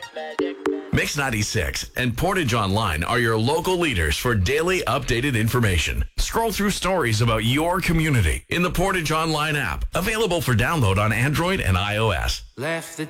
Mix 96 and Portage Online are your local leaders for daily updated information. Scroll through stories about your community in the Portage Online app, available for download on Android and iOS. Left the